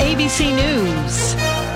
ABC News.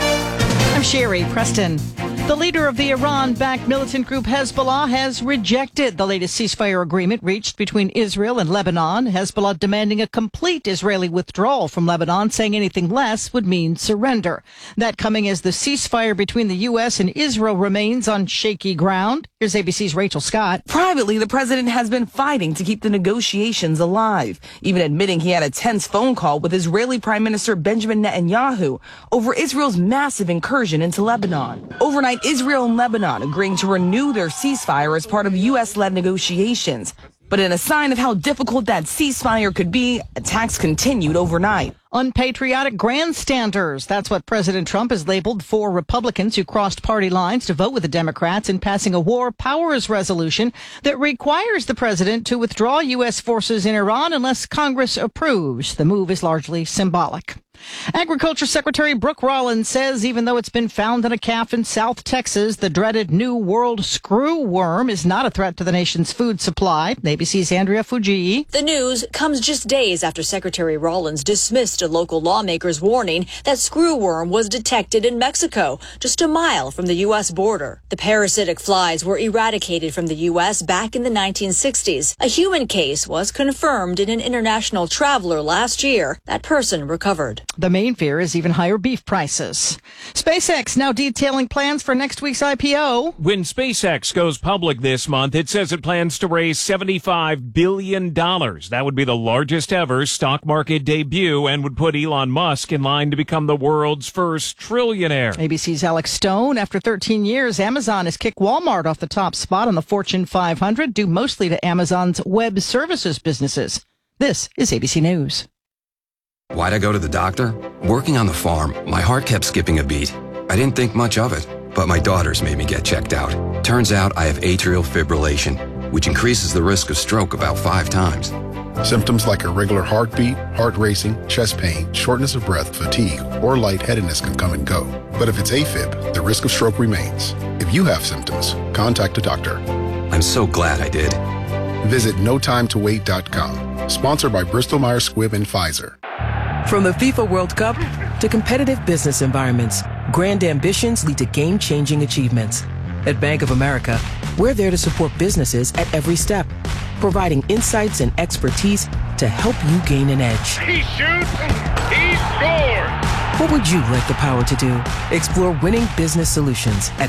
I'm Sherry Preston. The leader of the Iran-backed militant group Hezbollah has rejected the latest ceasefire agreement reached between Israel and Lebanon. Hezbollah demanding a complete Israeli withdrawal from Lebanon, saying anything less would mean surrender. That coming as the ceasefire between the U.S. and Israel remains on shaky ground. Here's ABC's Rachel Scott. Privately, the president has been fighting to keep the negotiations alive, even admitting he had a tense phone call with Israeli Prime Minister Benjamin Netanyahu over Israel's massive incursion into Lebanon. Overnight, Israel and Lebanon agreeing to renew their ceasefire as part of U.S.-led negotiations. But in a sign of how difficult that ceasefire could be, attacks continued overnight. Unpatriotic grandstanders. That's what President Trump has labeled 4 Republicans who crossed party lines to vote with the Democrats in passing a war powers resolution that requires the president to withdraw U.S. forces in Iran unless Congress approves. The move is largely symbolic. Agriculture Secretary Brooke Rollins says even though it's been found in a calf in South Texas, the dreaded New World screw worm is not a threat to the nation's food supply. ABC's Andrea Fujii. The news comes just days after Secretary Rollins dismissed a local lawmaker's warning that screw worm was detected in Mexico, just a mile from the U.S. border. The parasitic flies were eradicated from the U.S. back in the 1960s. A human case was confirmed in an international traveler last year. That person recovered. The main fear is even higher beef prices. SpaceX now detailing plans for next week's IPO. When SpaceX goes public this month, it says it plans to raise $75 billion. That would be the largest ever stock market debut and would put Elon Musk in line to become the world's first trillionaire. ABC's Alex Stone. After 13 years, Amazon has kicked Walmart off the top spot on the Fortune 500, due mostly to Amazon's web services businesses. This is ABC News. Why'd I go to the doctor? Working on the farm, my heart kept skipping a beat. I didn't think much of it, but my daughters made me get checked out. Turns out I have atrial fibrillation, which increases the risk of stroke about 5 times. Symptoms like irregular heartbeat, heart racing, chest pain, shortness of breath, fatigue, or lightheadedness can come and go. But if it's AFib, the risk of stroke remains. If you have symptoms, contact a doctor. I'm so glad I did. Visit notimetowait.com. Sponsored by Bristol Myers Squibb and Pfizer. From the FIFA World Cup to competitive business environments, grand ambitions lead to game-changing achievements. At Bank of America, we're there to support businesses at every step, providing insights and expertise to help you gain an edge. He shoots, he scores! What would you like the power to do? Explore winning business solutions at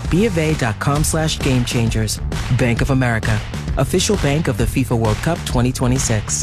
BofA.com/gamechangers. Bank of America, official bank of the FIFA World Cup 2026.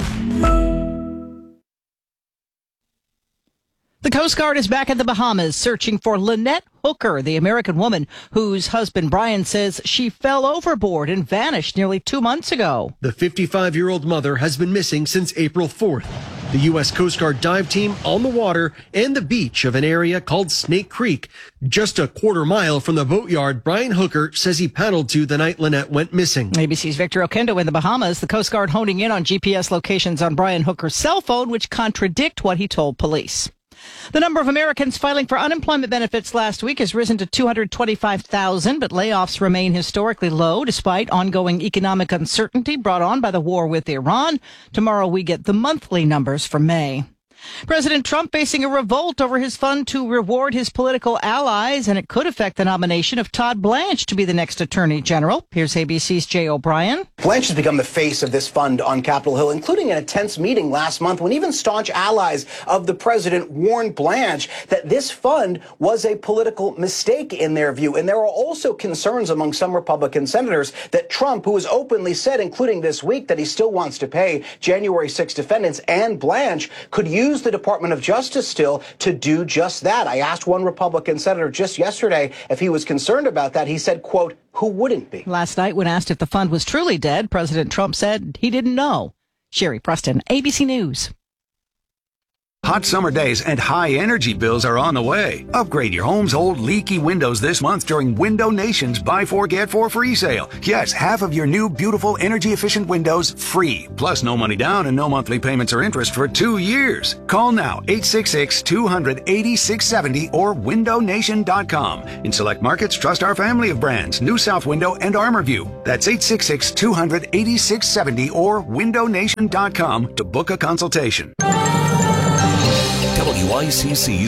The Coast Guard is back in the Bahamas searching for Lynette Hooker, the American woman whose husband Brian says she fell overboard and vanished nearly 2 months ago. The 55-year-old mother has been missing since April 4th. The U.S. Coast Guard dive team on the water and the beach of an area called Snake Creek. Just a quarter mile from the boatyard Brian Hooker says he paddled to the night Lynette went missing. ABC's Victor Oquendo in the Bahamas. The Coast Guard honing in on GPS locations on Brian Hooker's cell phone, which contradict what he told police. The number of Americans filing for unemployment benefits last week has risen to 225,000, but layoffs remain historically low despite ongoing economic uncertainty brought on by the war with Iran. Tomorrow we get the monthly numbers for May. President Trump facing a revolt over his fund to reward his political allies, and it could affect the nomination of Todd Blanche to be the next Attorney General. Here's ABC's Jay O'Brien. Blanche has become the face of this fund on Capitol Hill, including in a tense meeting last month when even staunch allies of the president warned Blanche that this fund was a political mistake in their view. And there are also concerns among some Republican senators that Trump, who has openly said, including this week, that he still wants to pay January 6 defendants, and Blanche could use the Department of Justice still to do just that. I asked one Republican senator just yesterday if he was concerned about that. He said, quote, who wouldn't be? Last night, when asked if the fund was truly dead, President Trump said he didn't know. Sherry Preston, ABC News. Hot summer days and high energy bills are on the way. Upgrade your home's old leaky windows this month during Window Nation's Buy 4 Get 4 free sale. Yes, half of your new beautiful energy efficient windows free. Plus no money down and no monthly payments or interest for 2 years. Call now 866-200-8670 or windownation.com. In select markets, trust our family of brands, New South Window and ArmorView. That's 866-200-8670 or windownation.com to book a consultation. WICC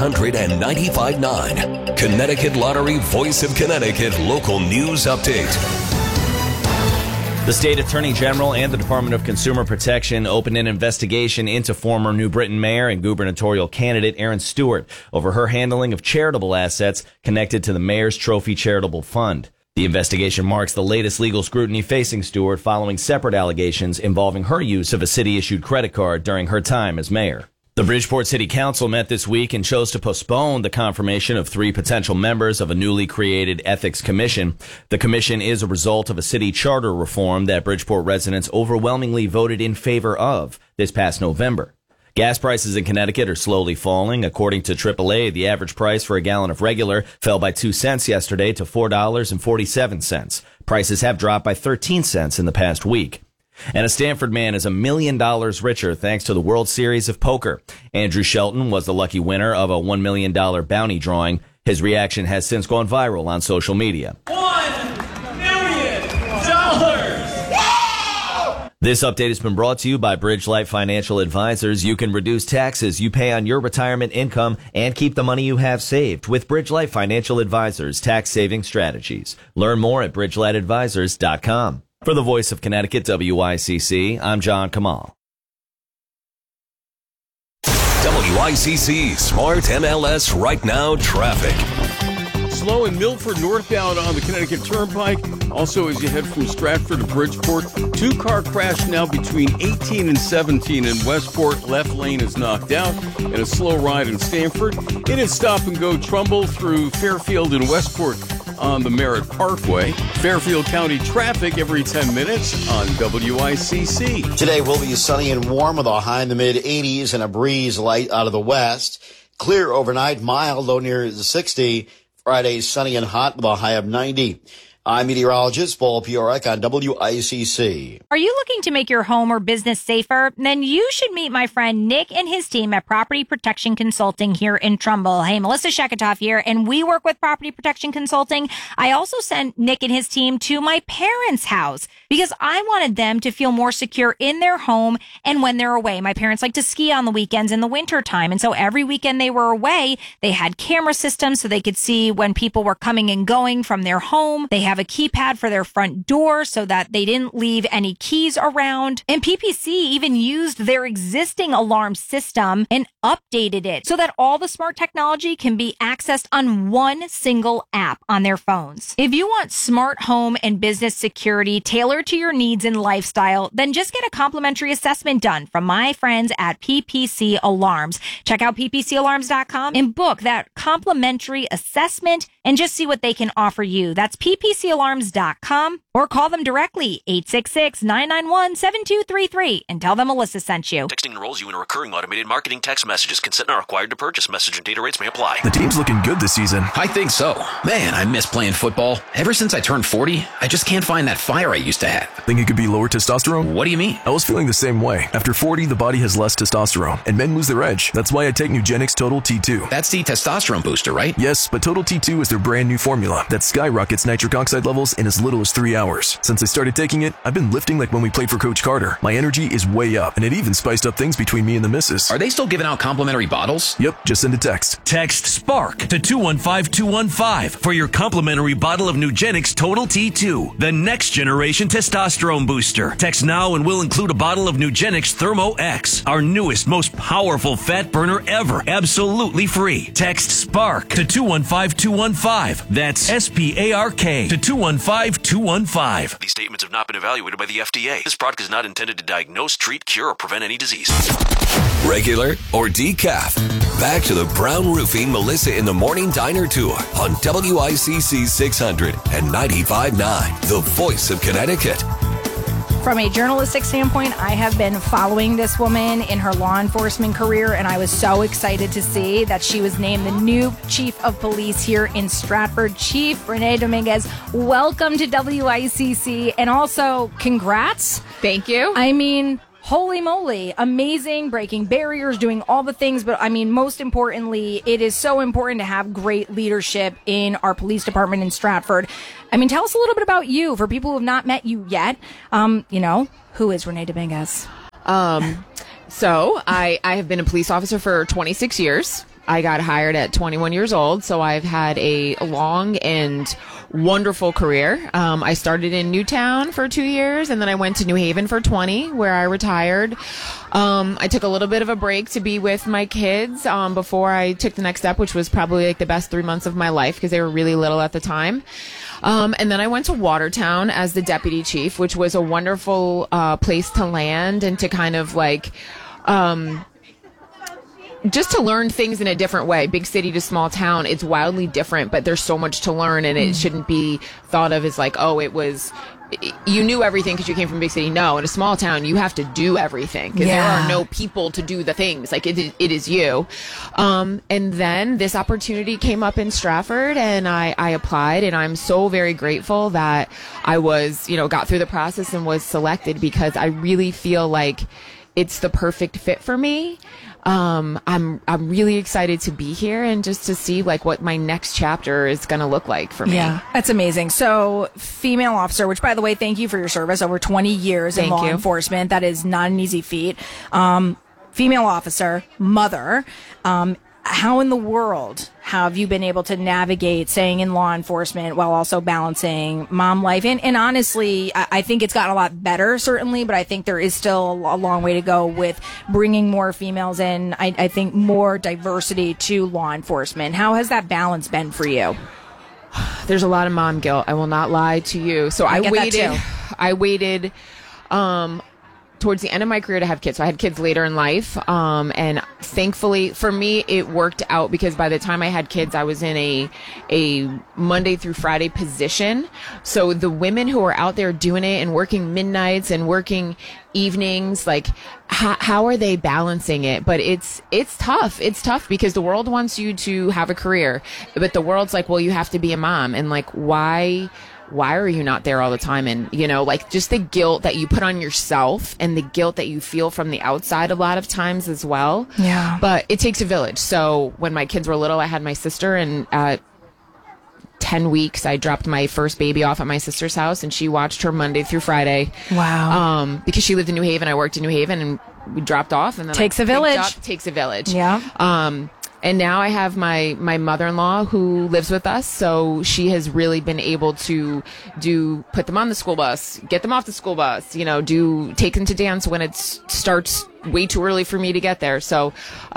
695.9. Connecticut Lottery Voice of Connecticut local news update. The state attorney general and the Department of Consumer Protection opened an investigation into former New Britain mayor and gubernatorial candidate Erin Stewart over her handling of charitable assets connected to the Mayor's Trophy Charitable Fund. The investigation marks the latest legal scrutiny facing Stewart following separate allegations involving her use of a city-issued credit card during her time as mayor. The Bridgeport City Council met this week and chose to postpone the confirmation of 3 potential members of a newly created ethics commission. The commission is a result of a city charter reform that Bridgeport residents overwhelmingly voted in favor of this past November. Gas prices in Connecticut are slowly falling. According to AAA, the average price for a gallon of regular fell by 2 cents yesterday to $4.47. Prices have dropped by 13 cents in the past week. And a Stanford man is $1 million richer thanks to the World Series of Poker. Andrew Shelton was the lucky winner of a $1 million bounty drawing. His reaction has since gone viral on social media. $1 million! This update has been brought to you by Bridgelight Financial Advisors. You can reduce taxes you pay on your retirement income and keep the money you have saved with Bridgelight Financial Advisors tax saving strategies. Learn more at bridgelightadvisors.com. For the Voice of Connecticut, WICC, I'm John Kamal. WICC Smart MLS Right Now Traffic. Slow in Milford northbound on the Connecticut Turnpike. Also, as you head from Stratford to Bridgeport, 2-car crash now between 18 and 17 in Westport. Left lane is knocked out. And a slow ride in Stamford. It is stop and go Trumbull through Fairfield and Westport on the Merritt Parkway. Fairfield County traffic every 10 minutes on WICC. Today will be sunny and warm with a high in the mid-80s and a breeze light out of the west. Clear overnight, mild, low near 60. Friday, sunny and hot with a high of 90. I'm meteorologist Paul Piorek on WICC. Are you looking to make your home or business safer? Then you should meet my friend Nick and his team at Property Protection Consulting here in Trumbull. Hey, Melissa Sheketoff here, and we work with Property Protection Consulting. I also sent Nick and his team to my parents' house because I wanted them to feel more secure in their home and when they're away. My parents like to ski on the weekends in the winter time, and so every weekend they were away, they had camera systems so they could see when people were coming and going from their home. They have a keypad for their front door so that they didn't leave any keys around. And PPC even used their existing alarm system and updated it so that all the smart technology can be accessed on one single app on their phones. If you want smart home and business security tailored to your needs and lifestyle, then just get a complimentary assessment done from my friends at PPC Alarms. Check out ppcalarms.com and book that complimentary assessment and just see what they can offer you. That's ppcalarms.com or call them directly, 866-991-7233, and tell them Melissa sent you. Texting enrolls you in a recurring automated marketing text messages. Consent not required to purchase. Message and data rates may apply. The team's looking good this season. I think so. Man, I miss playing football. Ever since I turned 40, I just can't find that fire I used to have. Think it could be lower testosterone? What do you mean? I was feeling the same way. After 40, the body has less testosterone, and men lose their edge. That's why I take Nugenix Total T2. That's the testosterone booster, right? Yes, but Total T2 is their brand new formula that skyrockets nitric oxide levels in as little as 3 hours. Since I started taking it, I've been lifting like when we played for Coach Carter. My energy is way up, and it even spiced up things between me and the missus. Are they still giving out complimentary bottles? Yep, just send a text. Text SPARK to 215-215 for your complimentary bottle of Nugenix Total T2, the next generation testosterone booster. Text now and we'll include a bottle of Nugenix Thermo X, our newest, most powerful fat burner ever, absolutely free. Text SPARK to 215-215. That's SPARK to 215-215. These statements have not been evaluated by the FDA. This product is not intended to diagnose, treat, cure, or prevent any disease. Regular or decaf? Back to the Brown Roofing Melissa in the Morning Diner Tour on WICC 600 and 95.9, the voice of Connecticut. From a journalistic standpoint, I have been following this woman in her law enforcement career, and I was so excited to see that she was named the new chief of police here in Stratford. Chief Renee Dominguez, welcome to WICC, and also congrats. Thank you. I mean, holy moly, amazing, breaking barriers, doing all the things. But I mean, most importantly, it is so important to have great leadership in our police department in Stratford. I mean, tell us a little bit about you for people who have not met you yet. Who is Renee Dominguez? So I have been a police officer for 26 years. I got hired at 21 years old, so I've had a long and wonderful career. I started in Newtown for 2 years, and then I went to New Haven for 20, where I retired. I took a little bit of a break to be with my kids before I took the next step, which was probably like the best 3 months of my life because they were really little at the time. And then I went to Watertown as the deputy chief, which was a wonderful place to land and to kind of like just to learn things in a different way. Big city to small town, it's wildly different, but there's so much to learn, and it shouldn't be thought of as like, oh, it was, you knew everything because you came from a big city. No, in a small town, you have to do everything because there are no people to do the things. Like it is you. And then this opportunity came up in Stratford, and I applied, and I'm so very grateful that I was, got through the process and was selected because I really feel like it's the perfect fit for me. I'm really excited to be here and just to see like what my next chapter is going to look like for me. Yeah, that's amazing. So female officer, which by the way, thank you for your service over 20 years in law enforcement. That is not an easy feat. Female officer, mother, how in the world have you been able to navigate staying in law enforcement while also balancing mom life? And honestly, I think it's gotten a lot better, certainly, but I think there is still a long way to go with bringing more females in. I think more diversity to law enforcement. How has that balance been for you? There's a lot of mom guilt. I will not lie to you. So I waited towards the end of my career to have kids. So I had kids later in life. And thankfully for me, it worked out because by the time I had kids, I was in a Monday through Friday position. So the women who are out there doing it and working midnights and working evenings, like how are they balancing it? But it's tough. It's tough because the world wants you to have a career, but the world's like, well, you have to be a mom. And like, why are you not there all the time? And, like just the guilt that you put on yourself and the guilt that you feel from the outside a lot of times as well. Yeah. But it takes a village. So when my kids were little, I had my sister, and at 10 weeks, I dropped my first baby off at my sister's house, and she watched her Monday through Friday. Wow. Because she lived in New Haven. I worked in New Haven, and we dropped off. And then takes a village. Takes a village. Yeah. And now I have my mother-in-law who lives with us, so she has really been able to put them on the school bus, get them off the school bus, take them to dance when it starts way too early for me to get there. So,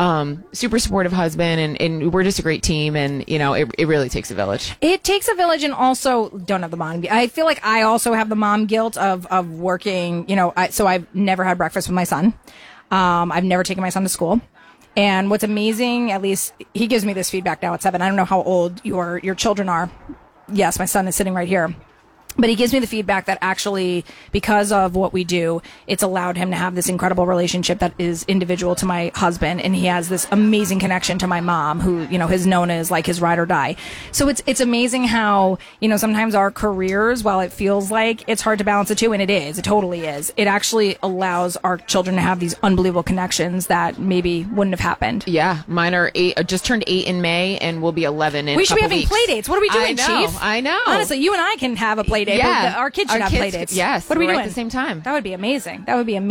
super supportive husband, and we're just a great team, and it really takes a village. It takes a village, and also don't have the mom. I feel like I also have the mom guilt of working. So I've never had breakfast with my son. I've never taken my son to school. And what's amazing, at least he gives me this feedback now at 7. I don't know how old your children are. Yes, my son is sitting right here. But he gives me the feedback that actually, because of what we do, it's allowed him to have this incredible relationship that is individual to my husband. And he has this amazing connection to my mom, who, is known as like his ride or die. So it's amazing how, sometimes our careers, while it feels like it's hard to balance the two, and it is, it totally is, it actually allows our children to have these unbelievable connections that maybe wouldn't have happened. Yeah. Mine are just turned 8 in May and will be 11 in a couple weeks. We should be having play dates. What are we doing, Chief? I know. Honestly, you and I can have a play date. Yeah. Our kids should have play dates. Yes. What are we doing at the same time? That would be amazing.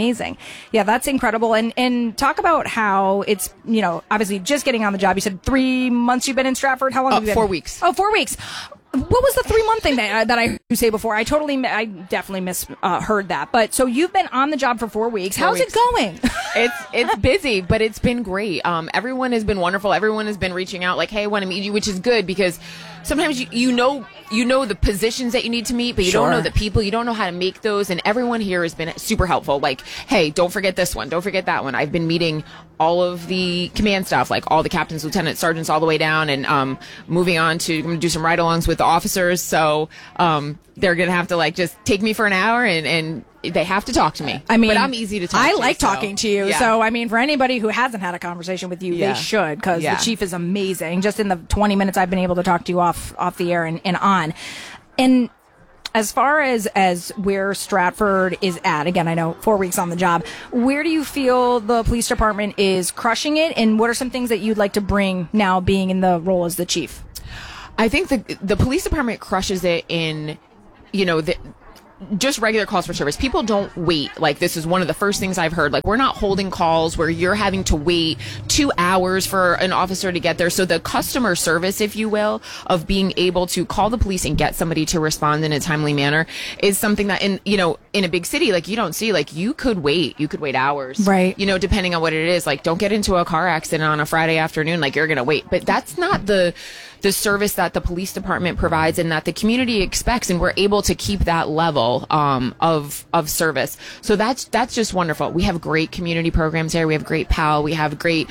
Yeah, that's incredible. And talk about how it's, obviously just getting on the job. You said 3 months you've been in Stratford. How long have you been? 4 weeks. Oh, 4 weeks. What was the 3 month thing that I heard you say before? I definitely misheard that. But so you've been on the job for 4 weeks. How's it going? It's busy, but it's been great. Everyone has been wonderful. Everyone has been reaching out like, hey, I want to meet you, which is good because sometimes you know the positions that you need to meet, but you don't know the people. You don't know how to make those. And everyone here has been super helpful. Like, hey, don't forget this one. Don't forget that one. I've been meeting all of the command staff, like all the captains, lieutenants, sergeants, all the way down, and moving on to, I'm going to do some ride-alongs with the officers. So they're going to have to like just take me for an hour and they have to talk to me. I mean, but I'm easy to talk to. I like talking to you. Yeah. So, I mean, for anybody who hasn't had a conversation with you, they should, because the chief is amazing. Just in the 20 minutes I've been able to talk to you off the air and on. And as far as where Stratford is at, again, I know 4 weeks on the job, where do you feel the police department is crushing it? And what are some things that you'd like to bring now being in the role as the chief? I think the police department crushes it in, just regular calls for service. People don't wait. Like, this is one of the first things I've heard. Like, we're not holding calls where you're having to wait 2 hours for an officer to get there. So the customer service, if you will, of being able to call the police and get somebody to respond in a timely manner is something that in a big city, like, you don't see. Like, you could wait hours. Right. Depending on what it is. Like, don't get into a car accident on a Friday afternoon. Like, you're going to wait. But that's not the service that the police department provides and that the community expects, and we're able to keep that level of service. So that's just wonderful. We have great community programs here. We have great PAL. We have great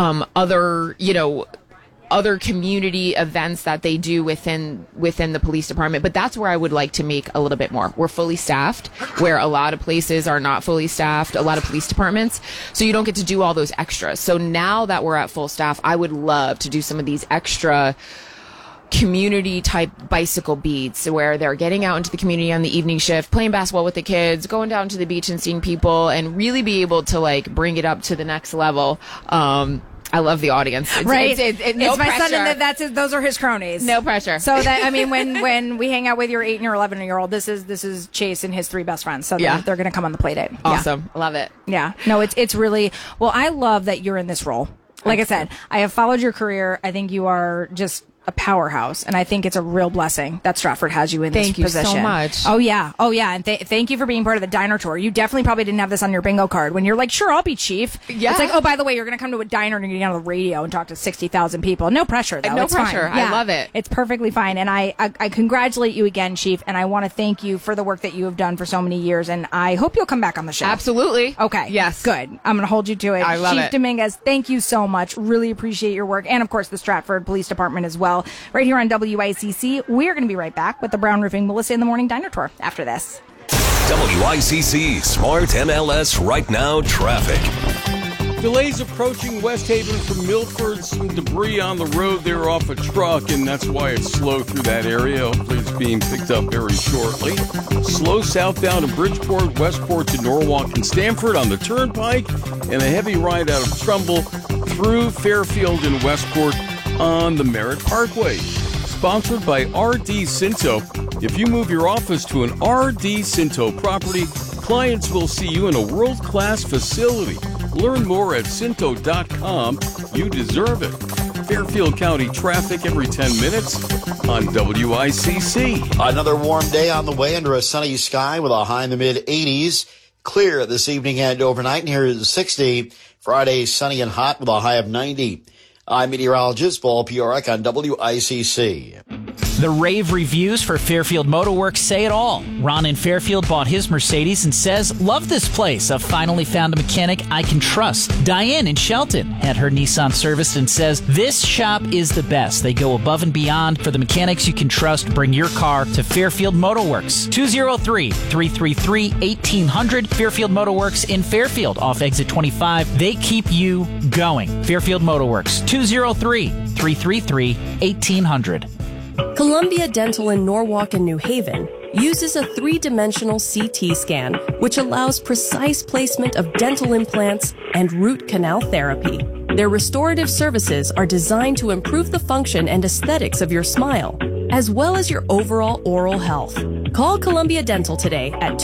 other community events that they do within the police department. But that's where I would like to make a little bit more. We're fully staffed, where a lot of places are not fully staffed, a lot of police departments. So you don't get to do all those extras. So now that we're at full staff, I would love to do some of these extra community type bicycle beats where they're getting out into the community on the evening shift, playing basketball with the kids, going down to the beach and seeing people, and really be able to like bring it up to the next level. I love the audience. No it's my pressure. son, and those are his cronies. No pressure. So that, I mean, when we hang out with your 8 and your 11-year-old, this is Chase and his 3 best friends. So they're going to come on the play date. Awesome. Yeah. Love it. Yeah. No, it's really, well, I love that you're in this role. Like I said, I have followed your career. I think you are just a powerhouse, and I think it's a real blessing that Stratford has you in this position. Thank you so much. Oh yeah, and thank you for being part of the diner tour. You definitely probably didn't have this on your bingo card when you're like, sure, I'll be chief. Yeah. It's like, oh, by the way, you're going to come to a diner and you're going to get on the radio and talk to 60,000 people. No pressure, though. No it's pressure. Fine. Yeah. I love it. It's perfectly fine, and I congratulate you again, Chief, and I want to thank you for the work that you have done for so many years, and I hope you'll come back on the show. Absolutely. Okay. Yes. Good. I'm going to hold you to it. I love Chief it. Dominguez, thank you so much. Really appreciate your work, and of course the Stratford Police Department as well. Right here on WICC. We're going to be right back with the Brown Roofing Melissa in the Morning Diner Tour after this. WICC Smart MLS Right Now traffic. Delays approaching West Haven from Milford. Some debris on the road there off a truck, and that's why it's slow through that area. Hopefully it's being picked up very shortly. Slow southbound in Bridgeport, Westport to Norwalk and Stamford on the Turnpike, and a heavy ride out of Trumbull through Fairfield and Westport on the Merritt Parkway. Sponsored by RD Cinto. If you move your office to an RD Cinto property, clients will see you in a world-class facility. Learn more at Cinto.com. You deserve it. Fairfield County traffic every 10 minutes on WICC. Another warm day on the way under a sunny sky with a high in the mid-80s. Clear this evening and overnight, near 60. Friday, sunny and hot with a high of 90. I'm meteorologist Paul Piorek on WICC. The rave reviews for Fairfield Motorworks say it all. Ron in Fairfield bought his Mercedes and says, love this place. I've finally found a mechanic I can trust. Diane in Shelton had her Nissan serviced and says, this shop is the best. They go above and beyond. For the mechanics you can trust, bring your car to Fairfield Motorworks. 203-333-1800. Fairfield Motorworks in Fairfield off exit 25. They keep you going. Fairfield Motorworks. 203-333-1800. Columbia Dental in Norwalk and New Haven uses a 3-dimensional CT scan, which allows precise placement of dental implants and root canal therapy. Their restorative services are designed to improve the function and aesthetics of your smile, as well as your overall oral health. Call Columbia Dental today at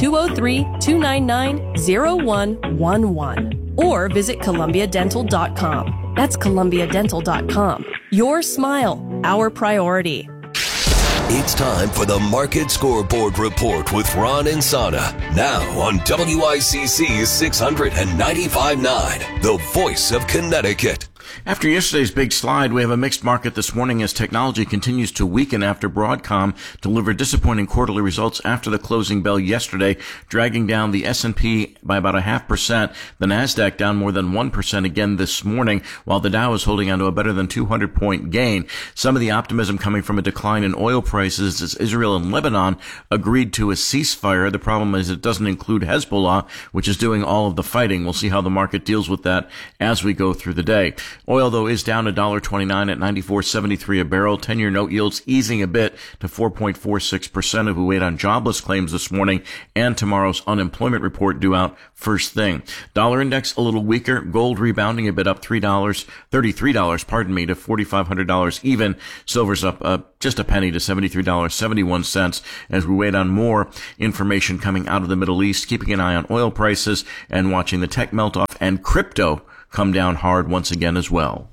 203-299-0111 or visit columbiadental.com. That's columbiadental.com. Your smile, our priority. It's time for the Market Scoreboard Report with Ron and Sana. Now on WICC 695.9, the voice of Connecticut. After yesterday's big slide, we have a mixed market this morning as technology continues to weaken after Broadcom delivered disappointing quarterly results after the closing bell yesterday, dragging down the S&P by about 0.5%. The Nasdaq down more than 1% again this morning, while the Dow is holding on to a better than 200-point gain. Some of the optimism coming from a decline in oil prices as Israel and Lebanon agreed to a ceasefire. The problem is it doesn't include Hezbollah, which is doing all of the fighting. We'll see how the market deals with that as we go through the day. Oil, though, is down $1.29 at $94.73 a barrel. 10-year note yields easing a bit to 4.46% as we wait on jobless claims this morning and tomorrow's unemployment report due out first thing. Dollar index a little weaker. Gold rebounding a bit, up $33, to $4,500 even. Silver's up just a penny to $73.71 as we wait on more information coming out of the Middle East, keeping an eye on oil prices and watching the tech melt-off and crypto come down hard once again as well.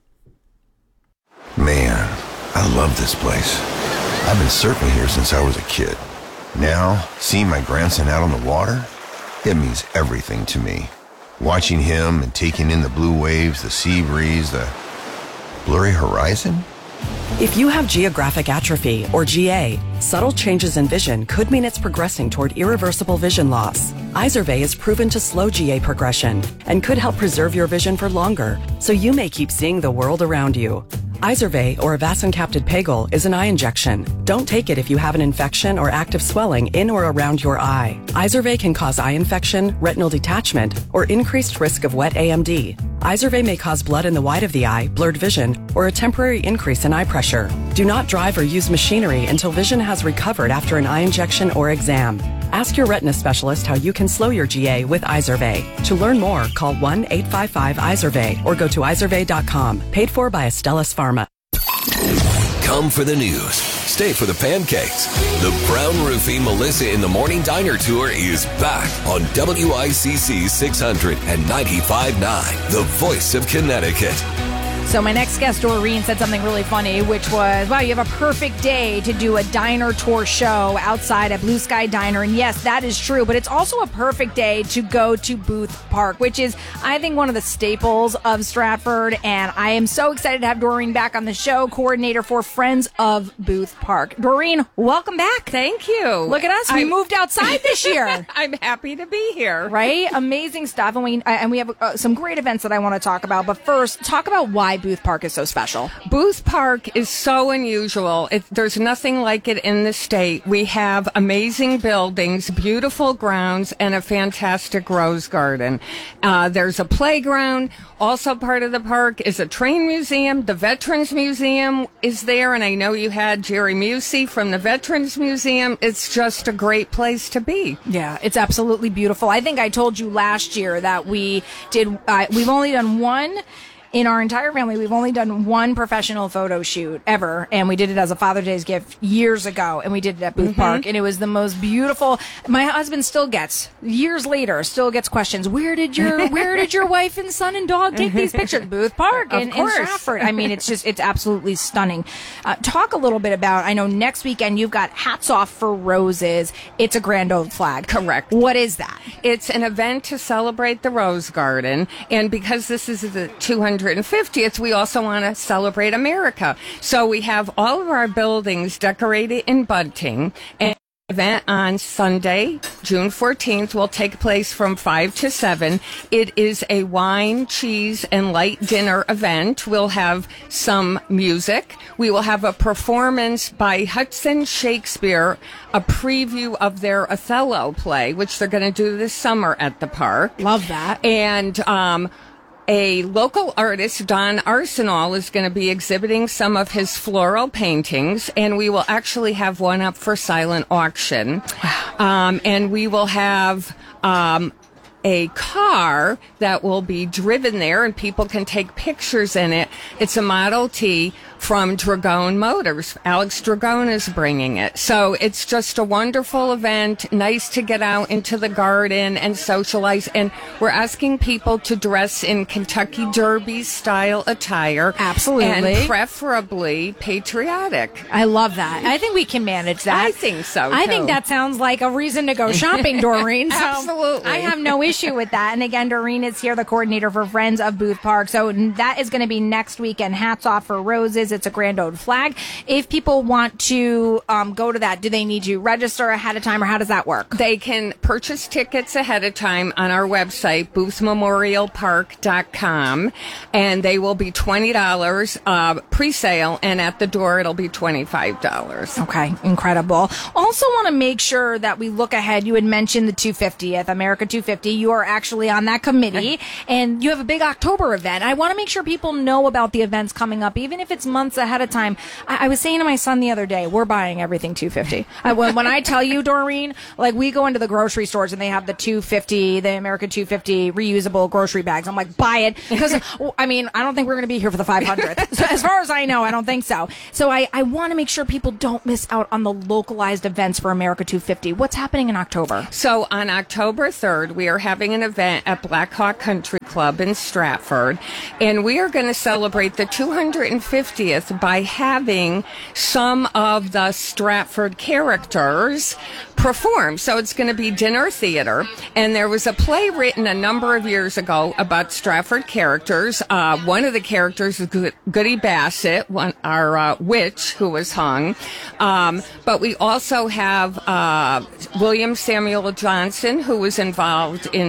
Man, I love this place. I've been surfing here since I was a kid. Now, seeing my grandson out on the water, it means everything to me. Watching him and taking in the blue waves, the sea breeze, the blurry horizon. If you have geographic atrophy, or GA, subtle changes in vision could mean it's progressing toward irreversible vision loss. Izervay is proven to slow GA progression and could help preserve your vision for longer, so you may keep seeing the world around you. Izervay, or avacincaptad pegol, is an eye injection. Don't take it if you have an infection or active swelling in or around your eye. Izervay can cause eye infection, retinal detachment, or increased risk of wet AMD. Izervay may cause blood in the white of the eye, blurred vision, or a temporary increase in eye pressure. Do not drive or use machinery until vision has recovered after an eye injection or exam. Ask your retina specialist how you can slow your GA with Izervay. To learn more, call 1-855-IZERVAY or go to izervay.com. Paid for by Astellas Pharma. Come for the news. Stay for the pancakes. The Brown Roofing Melissa in the Morning Diner Tour is back on WICC 600 and 95.9, the voice of Connecticut. So my next guest, Doreen, said something really funny, which was, wow, you have a perfect day to do a diner tour show outside at Blue Sky Diner. And yes, that is true. But it's also a perfect day to go to Booth Park, which is, I think, one of the staples of Stratford. And I am so excited to have Doreen back on the show, coordinator for Friends of Booth Park. Doreen, welcome back. Thank you. Look at us. We moved outside this year. I'm happy to be here. Right? Amazing stuff. And we have some great events that I want to talk about. But first, talk about why Booth Park is so special. Booth Park is so unusual. There's nothing like it in the state. We have amazing buildings, beautiful grounds, and a fantastic rose garden. There's a playground. Also part of the park is a train museum. The Veterans Museum is there, and I know you had Jerry Musey from the Veterans Museum. It's just a great place to be. Yeah, it's absolutely beautiful. I think I told you last year that we've only done one. In our entire family, we've only done one professional photo shoot ever, and we did it as a Father's Day gift years ago, and we did it at Booth Park, and it was the most beautiful. My husband still gets, years later, questions. Where did your wife and son and dog take these pictures? Booth Park in Stratford. I mean, it's absolutely stunning. Talk a little bit about, I know next weekend you've got Hats Off for Roses. It's a grand old flag. Correct. What is that? It's an event to celebrate the Rose Garden, and because this is the 250th, we also want to celebrate America. So we have all of our buildings decorated in bunting, and the event on Sunday, June 14th, will take place from 5 to 7. It is a wine, cheese, and light dinner event. We'll have some music. We will have a performance by Hudson Shakespeare, a preview of their Othello play, which they're going to do this summer at the park. Love that. And a local artist, Don Arsenal, is going to be exhibiting some of his floral paintings, and we will actually have one up for silent auction. And we will have a car that will be driven there, and people can take pictures in it. It's a Model T from Dragone Motors. Alex Dragone is bringing it. So it's just a wonderful event. Nice to get out into the garden and socialize. And we're asking people to dress in Kentucky Derby style attire. Absolutely. And preferably patriotic. I love that. I think we can manage that. I think so, I too. think that sounds like a reason to go shopping, Doreen. So absolutely. I have no issue with that. And again, Doreen is here, the coordinator for Friends of Booth Park. So that is going to be next weekend. Hats Off for Roses. It's a Grand Old Flag. If people want to go to that, do they need to register ahead of time, or how does that work? They can purchase tickets ahead of time on our website, boothmemorialpark.com, and they will be $20 pre-sale, and at the door it'll be $25. Okay, incredible. Also want to make sure that we look ahead. You had mentioned the 250th, America 250. You are actually on that committee, and you have a big October event. I want to make sure people know about the events coming up, even if it's months ahead of time. I was saying to my son the other day, we're buying everything 250. When I tell you, Doreen, like, we go into the grocery stores and they have the 250, the America 250 reusable grocery bags. I'm like, buy it. Because, I mean, I don't think we're going to be here for the 500th. So as far as I know, I don't think so. So I want to make sure people don't miss out on the localized events for America 250. What's happening in October? So on October 3rd, we are having an event at Black Hawk Country Club in Stratford, and we are going to celebrate the 250th by having some of the Stratford characters perform. So it's going to be dinner theater, and there was a play written a number of years ago about Stratford characters. One of the characters is Goody Bassett, our witch who was hung. But we also have William Samuel Johnson, who was involved in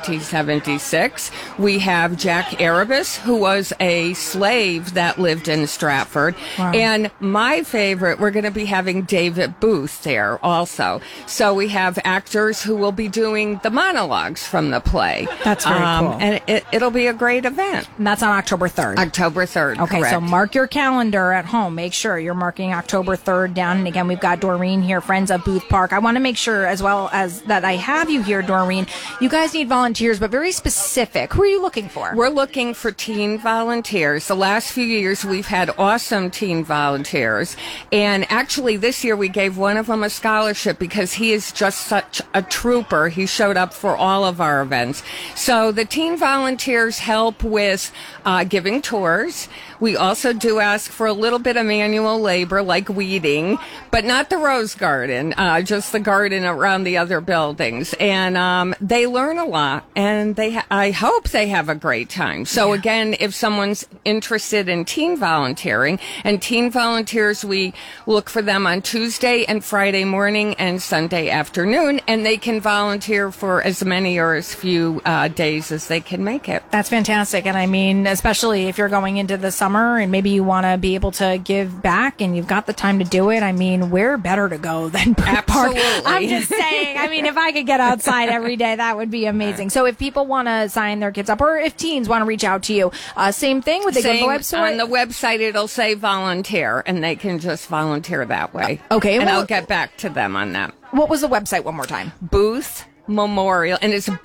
1776. We have Jack Erebus, who was a slave that lived in Stratford. Wow. And my favorite, we're going to be having David Booth there also. So we have actors who will be doing the monologues from the play. That's very cool. And it'll be a great event. And that's on October 3rd. October 3rd, okay, correct. So mark your calendar at home. Make sure you're marking October 3rd down. And again, we've got Doreen here, Friends of Booth Park. I want to make sure as well as that I have you here, Doreen. You guys need volunteers, but very specific. Who are you looking for? We're looking for teen volunteers. The last few years, we've had awesome teen volunteers. And actually, this year, we gave one of them a scholarship because he is just such a trooper. He showed up for all of our events. So the teen volunteers help with giving tours. We also do ask for a little bit of manual labor, like weeding, but not the rose garden, just the garden around the other buildings. And they learn a lot, and I hope they have a great time. So again, if someone's interested in teen volunteering, and teen volunteers, we look for them on Tuesday and Friday morning and Sunday afternoon, and they can volunteer for as many or as few days as they can make it. That's fantastic. And I mean, especially if you're going into the summer and maybe you want to be able to give back and you've got the time to do it. I mean, where better to go than Booth Park? I'm just saying. I mean, if I could get outside every day, that would be amazing. So if people want to sign their kids up, or if teens want to reach out to you, same thing. Would they go to the website? On the website, it'll say volunteer, and they can just volunteer that way. Okay. And I'll get back to them on that. What was the website one more time? Booth Memorial, and it's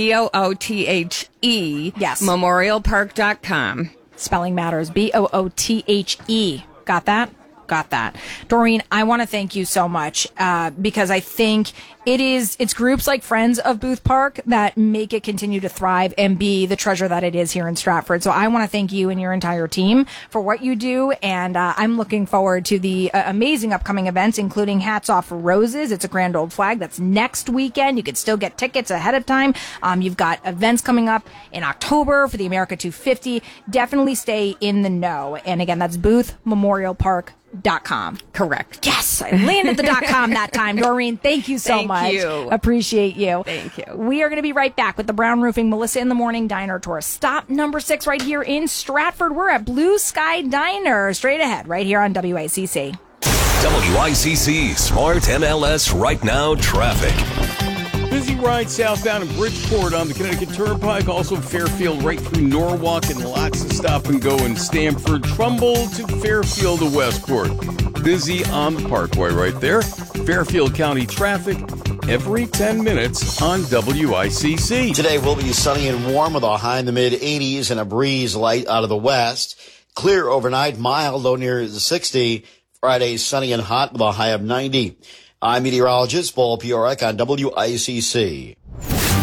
BOOTHE. Yes. Memorialpark.com. Spelling matters. BOOTHE. Got that? Got that. Doreen, I want to thank you so much because I think it's groups like Friends of Booth Park that make it continue to thrive and be the treasure that it is here in Stratford. So I want to thank you and your entire team for what you do, and I'm looking forward to the amazing upcoming events, including Hats Off for Roses. It's a Grand Old Flag. That's next weekend. You can still get tickets ahead of time. You've got events coming up in October for the America 250. Definitely stay in the know. And again, that's boothmemorialpark.com. Correct. Yes, I landed the .com that time. Doreen, thank you so much. Thank you. Appreciate you. Thank you. We are going to be right back with the Brown Roofing Melissa in the Morning Diner Tour. Stop number 6 right here in Stratford. We're at Blue Sky Diner. Straight ahead, right here on WICC. WICC Smart MLS Right Now Traffic. Busy ride southbound in Bridgeport on the Connecticut Turnpike. Also Fairfield right through Norwalk, and lots of stop and go in Stamford. Trumbull to Fairfield to Westport. Busy on the Parkway right there. Fairfield County traffic every 10 minutes on WICC. Today will be sunny and warm with a high in the mid-80s and a breeze light out of the west. Clear overnight, mild, low near the 60. Friday, sunny and hot with a high of 90. I'm meteorologist Paul Piorek on WICC.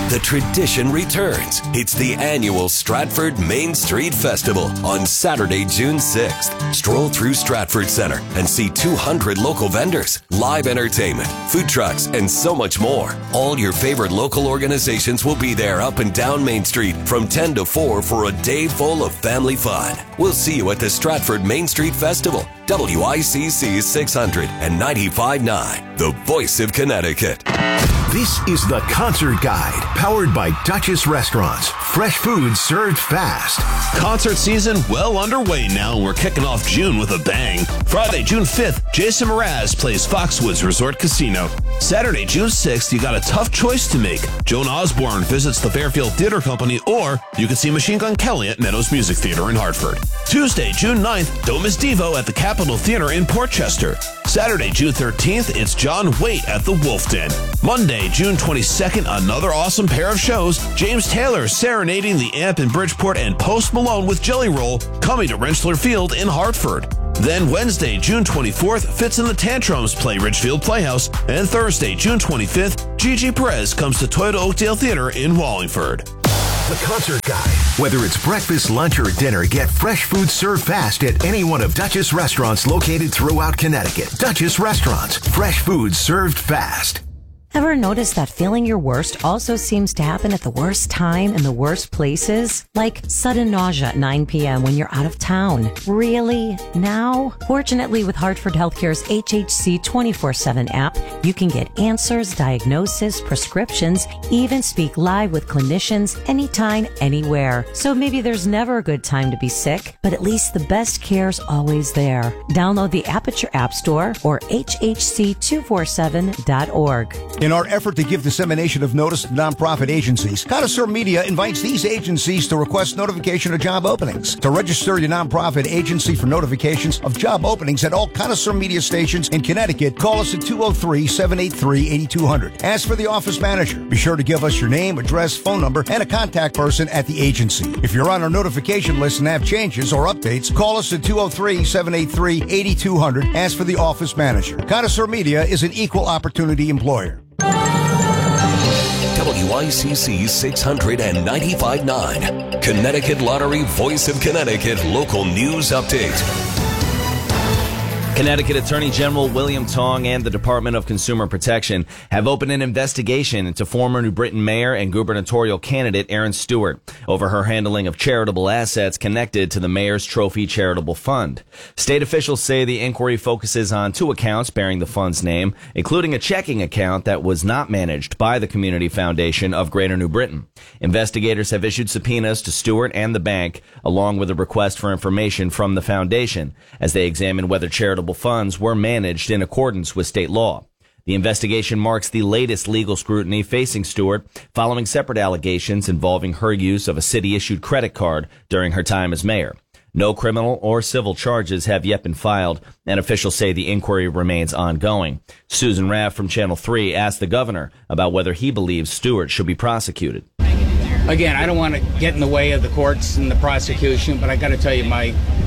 The tradition returns. It's the annual Stratford Main Street Festival on Saturday, June 6th. Stroll through Stratford Center and see 200 local vendors, live entertainment, food trucks, and so much more. All your favorite local organizations will be there up and down Main Street from 10 to 4 for a day full of family fun. We'll see you at the Stratford Main Street Festival. WICC 600 and 95.9, the voice of Connecticut. This is the Concert Guide, powered by Duchess Restaurants. Fresh food served fast. Concert season well underway now, and we're kicking off June with a bang. Friday, June 5th, Jason Mraz plays Foxwoods Resort Casino. Saturday, June 6th, you got a tough choice to make. Joan Osborne visits the Fairfield Theater Company, or you can see Machine Gun Kelly at Meadows Music Theater in Hartford. Tuesday, June 9th, Don't Miss Devo at the Capitol Theater in Portchester. Saturday, June 13th, it's John Waite at the Wolf Den. Monday, June 22nd, another awesome pair of shows. James Taylor serenading the Amp in Bridgeport, and Post Malone with Jelly Roll coming to Rensselaer Field in Hartford. Then Wednesday, June 24th, Fitz and the Tantrums play Ridgefield Playhouse. And Thursday, June 25th, Gigi Perez comes to Toyota Oakdale Theater in Wallingford. The Concert Guide. Whether it's breakfast, lunch, or dinner, get fresh food served fast at any one of Duchess restaurants located throughout Connecticut. Duchess Restaurants. Fresh food served fast. Ever notice that feeling your worst also seems to happen at the worst time in the worst places? Like sudden nausea at 9 p.m. when you're out of town. Really? Now? Fortunately, with Hartford Healthcare's HHC 24/7 app, you can get answers, diagnosis, prescriptions, even speak live with clinicians anytime, anywhere. So maybe there's never a good time to be sick, but at least the best care's always there. Download the app at your app store or hhc247.org. In our effort to give dissemination of notice to nonprofit agencies, Connoisseur Media invites these agencies to request notification of job openings. To register your nonprofit agency for notifications of job openings at all Connoisseur Media stations in Connecticut, call us at 203-783-8200. Ask for the office manager. Be sure to give us your name, address, phone number, and a contact person at the agency. If you're on our notification list and have changes or updates, call us at 203-783-8200. Ask for the office manager. Connoisseur Media is an equal opportunity employer. WICC 695.9, Connecticut Lottery, Voice of Connecticut, local news update. Connecticut Attorney General William Tong and the Department of Consumer Protection have opened an investigation into former New Britain Mayor and gubernatorial candidate Erin Stewart over her handling of charitable assets connected to the Mayor's Trophy Charitable Fund. State officials say the inquiry focuses on two accounts bearing the fund's name, including a checking account that was not managed by the Community Foundation of Greater New Britain. Investigators have issued subpoenas to Stewart and the bank, along with a request for information from the foundation, as they examine whether charitable funds were managed in accordance with state law. The investigation marks the latest legal scrutiny facing Stewart following separate allegations involving her use of a city-issued credit card during her time as mayor. No criminal or civil charges have yet been filed, and officials say the inquiry remains ongoing. Susan Raff from Channel 3 asked the governor about whether he believes Stewart should be prosecuted. Again, I don't want to get in the way of the courts and the prosecution, but I got to tell you,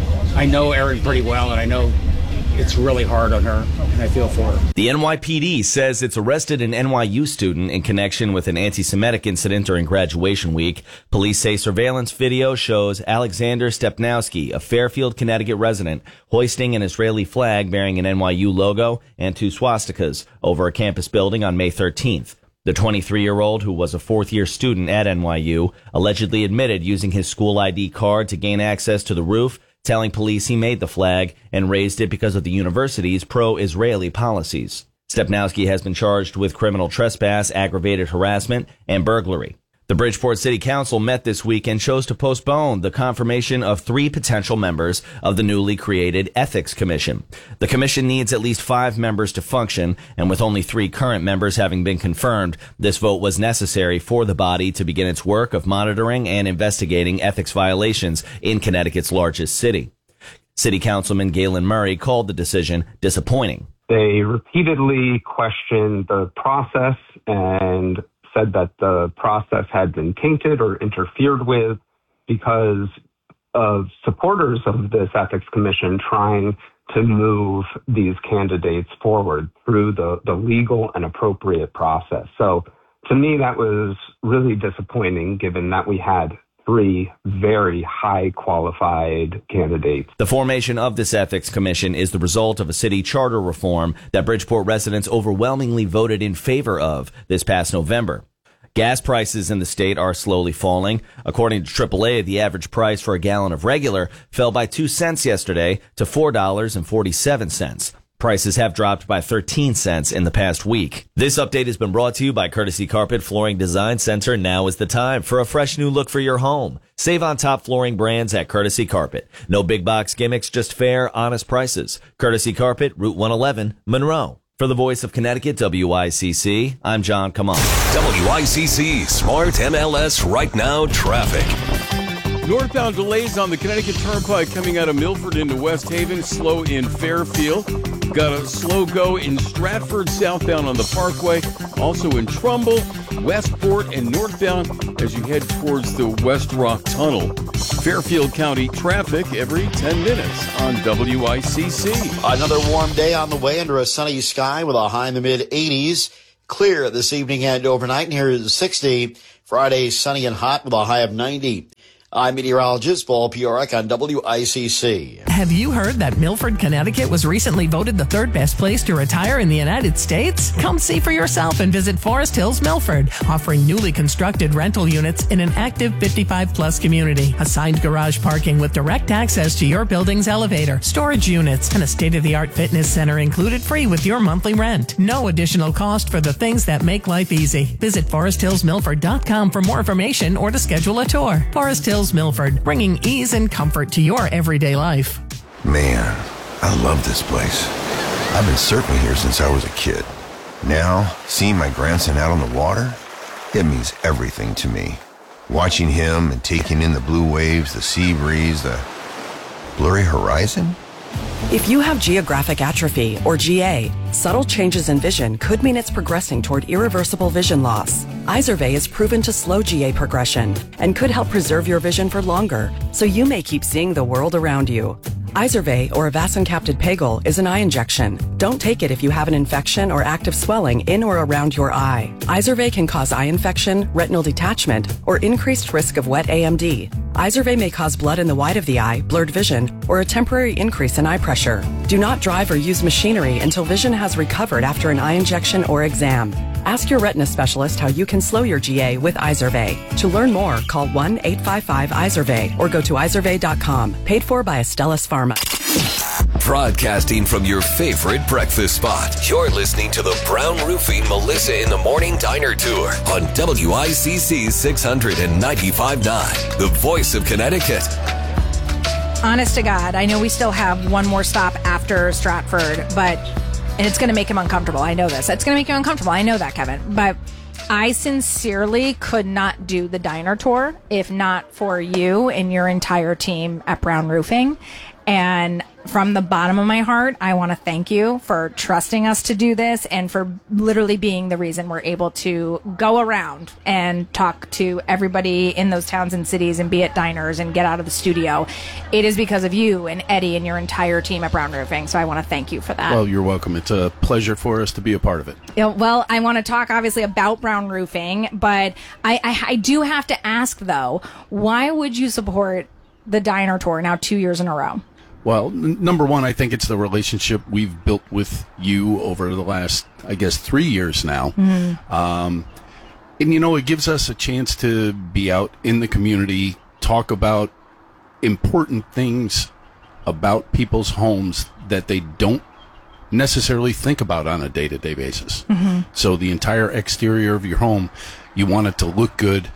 I know Erin pretty well, and I know it's really hard on her, and I feel for her. The NYPD says it's arrested an NYU student in connection with an anti-Semitic incident during graduation week. Police say surveillance video shows Alexander Stepnowski, a Fairfield, Connecticut resident, hoisting an Israeli flag bearing an NYU logo and two swastikas over a campus building on May 13th. The 23-year-old, who was a fourth-year student at NYU, allegedly admitted using his school ID card to gain access to the roof, telling police he made the flag and raised it because of the university's pro-Israeli policies. Stepnowski has been charged with criminal trespass, aggravated harassment, and burglary. The Bridgeport City Council met this week and chose to postpone the confirmation of 3 potential members of the newly created Ethics Commission. The commission needs at least 5 members to function, and with only 3 current members having been confirmed, this vote was necessary for the body to begin its work of monitoring and investigating ethics violations in Connecticut's largest city. City Councilman Galen Murray called the decision disappointing. They repeatedly questioned the process and said that the process had been tainted or interfered with because of supporters of this ethics commission trying to move these candidates forward through the legal and appropriate process. So To me, that was really disappointing given that we had 3 very high qualified candidates. The formation of this ethics commission is the result of a city charter reform that Bridgeport residents overwhelmingly voted in favor of this past November. Gas prices in the state are slowly falling. According to AAA, the average price for a gallon of regular fell by 2 cents yesterday to $4.47. Prices have dropped by 13 cents in the past week. This update has been brought to you by Courtesy Carpet Flooring Design Center. Now is the time for a fresh new look for your home. Save on top flooring brands at Courtesy Carpet. No big box gimmicks, just fair, honest prices. Courtesy Carpet, Route 111, Monroe. For the Voice of Connecticut, WICC, I'm John Kamon. WICC Smart MLS Right Now Traffic. Northbound delays on the Connecticut Turnpike coming out of Milford into West Haven, slow in Fairfield. Got a slow go in Stratford, southbound on the Parkway. Also in Trumbull, Westport, and northbound as you head towards the West Rock Tunnel. Fairfield County traffic every 10 minutes on WICC. Another warm day on the way under a sunny sky with a high in the mid-80s. Clear this evening and overnight near 60. Friday, sunny and hot with a high of 90. I'm meteorologist Paul Piorek on WICC. Have you heard that Milford, Connecticut was recently voted the 3rd best place to retire in the United States? Come see for yourself and visit Forest Hills Milford, offering newly constructed rental units in an active 55-plus community. Assigned garage parking with direct access to your building's elevator, storage units, and a state-of-the-art fitness center included free with your monthly rent. No additional cost for the things that make life easy. Visit foresthillsmilford.com for more information or to schedule a tour. Forest Hills Milford, bringing ease and comfort to your everyday life. Man, I love this place. I've been surfing here since I was a kid. Now, seeing my grandson out on the water, it means everything to me. Watching him and taking in the blue waves, the sea breeze, the blurry horizon. If you have geographic atrophy, or GA, subtle changes in vision could mean it's progressing toward irreversible vision loss. Izervay is proven to slow GA progression and could help preserve your vision for longer, so you may keep seeing the world around you. Izervay, or avacincaptad pegol, is an eye injection. Don't take it if you have an infection or active swelling in or around your eye. Izervay can cause eye infection, retinal detachment, or increased risk of wet AMD. Izervay may cause blood in the white of the eye, blurred vision, or a temporary increase in eye pressure. Do not drive or use machinery until vision has recovered after an eye injection or exam. Ask your retina specialist how you can slow your GA with Izervay. To learn more, call 1-855-IZERVAY or go to izervay.com. Paid for by Astellas Pharma. Broadcasting from your favorite breakfast spot. You're listening to the Brown Roofing Melissa in the Morning Diner Tour on WICC 695.9, the Voice of Connecticut. Honest to God, I know we still have one more stop after Stratford, and it's going to make him uncomfortable. I know this. It's going to make you uncomfortable. I know that, Kevin. But I sincerely could not do the diner tour if not for you and your entire team at Brown Roofing. And from the bottom of my heart, I want to thank you for trusting us to do this and for literally being the reason we're able to go around and talk to everybody in those towns and cities and be at diners and get out of the studio. It is because of you and Eddie and your entire team at Brown Roofing. So I want to thank you for that. Well, you're welcome. It's a pleasure for us to be a part of it. Well, I want to talk obviously about Brown Roofing, but I do have to ask though, why would you support the diner tour now 2 years in a row? Well, number one, I think it's the relationship we've built with you over the last, 3 years now. Mm-hmm. And, it gives us a chance to be out in the community, talk about important things about people's homes that they don't necessarily think about on a day-to-day basis. Mm-hmm. So the entire exterior of your home, you want it to look good.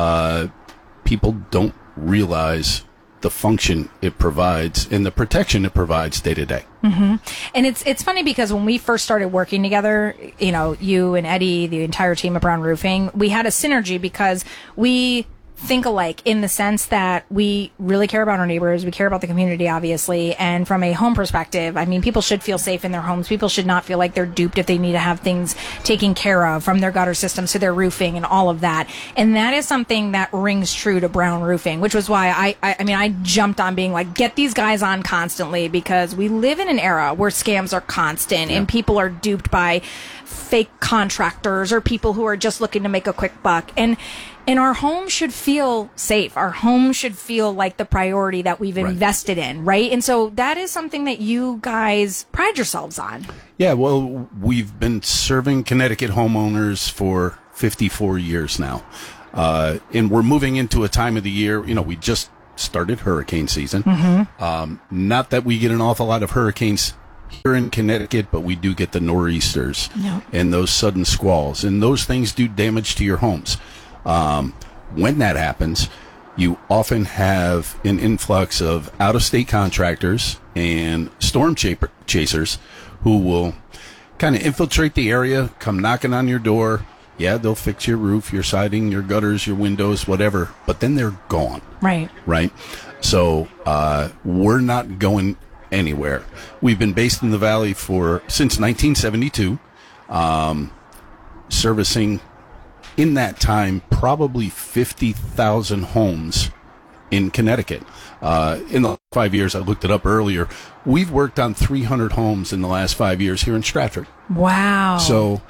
People don't realize the function it provides and the protection it provides day to day. Mm-hmm. And it's funny because when we first started working together, you and Eddie, the entire team at Brown Roofing, we had a synergy because we think alike in the sense that we really care about our neighbors. We care about the community, obviously. And from a home perspective, I mean, people should feel safe in their homes. People should not feel like they're duped if they need to have things taken care of, from their gutter systems to their roofing and all of that. And that is something that rings true to Brown Roofing, which was why I jumped on being like, get these guys on constantly, because we live in an era where scams are constant and people are duped by fake contractors or people who are just looking to make a quick buck. And our home should feel safe. Our home should feel like the priority that we've invested in, right? And so that is something that you guys pride yourselves on. Yeah, well, we've been serving Connecticut homeowners for 54 years now. And we're moving into a time of the year, we just started hurricane season. Not that we get an awful lot of hurricanes here in Connecticut, but we do get the nor'easters and those sudden squalls, and those things do damage to your homes. When that happens, you often have an influx of out-of-state contractors and storm chasers who will kind of infiltrate the area, come knocking on your door. Yeah, they'll fix your roof, your siding, your gutters, your windows, whatever, but then they're gone. Right? So we're not going anywhere. We've been based in the Valley since 1972, servicing in that time probably 50,000 homes in Connecticut. In the last 5 years, I looked it up earlier, we've worked on 300 homes in the last 5 years here in Stratford. Wow. So,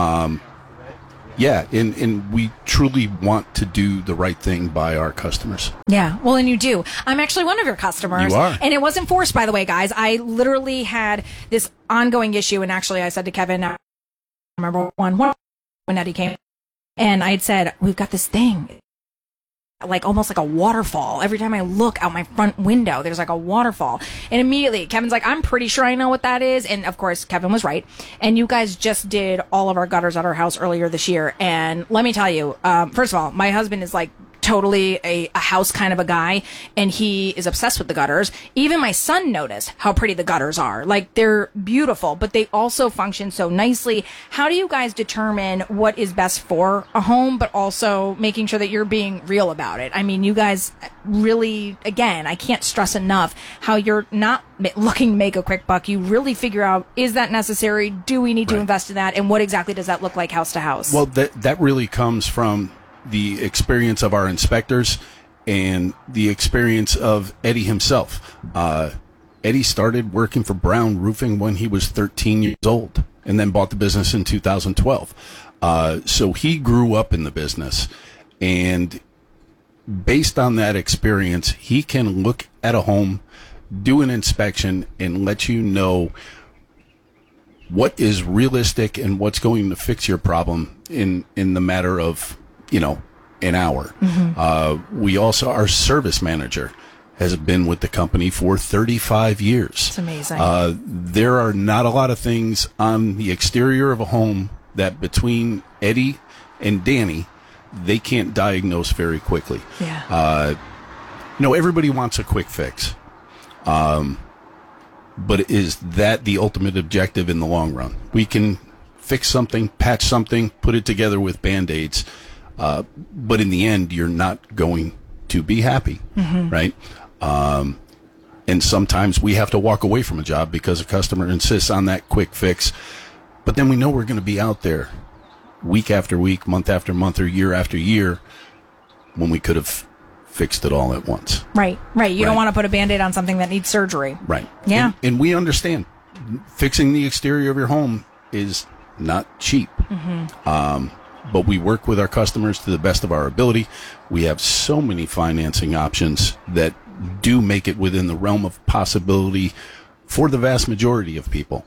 yeah, and we truly want to do the right thing by our customers. Yeah, well, and you do. I'm actually one of your customers. You are. And it wasn't forced, by the way, guys. I literally had this ongoing issue, and actually I said to Kevin, I remember one when Eddie came, and I had said, we've got this thing, like almost like a waterfall. Every time I look out my front window, there's like a waterfall. And immediately Kevin's like, I'm pretty sure I know what that is. And of course, Kevin was right. And you guys just did all of our gutters at our house earlier this year. And let me tell you, first of all, my husband is like totally a house kind of a guy, and he is obsessed with the gutters. Even my son noticed how pretty the gutters are. Like, they're beautiful, but they also function so nicely. How do you guys determine what is best for a home, but also making sure that you're being real about it? I mean, you guys really, again, I can't stress enough how you're not looking to make a quick buck. You really figure out, is that necessary? Do we need to invest in that? And what exactly does that look like house to house? Well, that really comes from the experience of our inspectors and the experience of Eddie himself. Eddie started working for Brown Roofing when he was 13 years old and then bought the business in 2012. So he grew up in the business, and based on that experience, he can look at a home, do an inspection, and let you know what is realistic and what's going to fix your problem in the matter of an hour. We also, our service manager has been with the company for 35 years. It's amazing. There are not a lot of things on the exterior of a home that between Eddie and Danny, they can't diagnose very quickly. Yeah. Everybody wants a quick fix. But is that the ultimate objective in the long run? We can fix something, patch something, put it together with Band-Aids, but in the end, you're not going to be happy, right? And sometimes we have to walk away from a job because a customer insists on that quick fix. But then we know we're going to be out there week after week, month after month, or year after year when we could have fixed it all at once. Right. You don't want to put a Band-Aid on something that needs surgery. Right. Yeah. And we understand fixing the exterior of your home is not cheap. But we work with our customers to the best of our ability. We have so many financing options that do make it within the realm of possibility for the vast majority of people.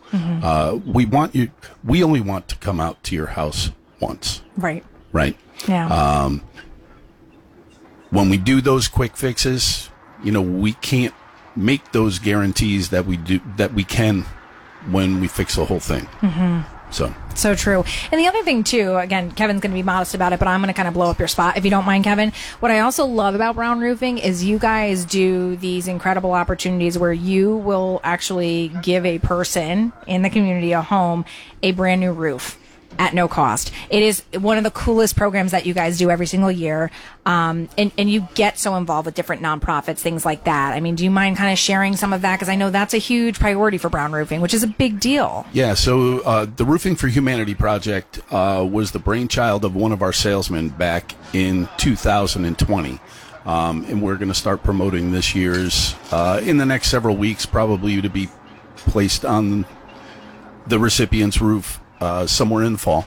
We only want to come out to your house once. Right. Yeah. When we do those quick fixes, we can't make those guarantees that we can when we fix the whole thing. So true. And the other thing too, again, Kevin's going to be modest about it, but I'm going to kind of blow up your spot if you don't mind, Kevin. What I also love about Brown Roofing is you guys do these incredible opportunities where you will actually give a person in the community, a home, a brand new roof. at no cost. It is one of the coolest programs that you guys do every single year. And you get so involved with different nonprofits, things like that. I mean, do you mind kind of sharing some of that? Because I know that's a huge priority for Brown Roofing, which is a big deal. Yeah, so the Roofing for Humanity project was the brainchild of one of our salesmen back in 2020. And we're going to start promoting this year's in the next several weeks, probably to be placed on the recipient's roof somewhere in the fall.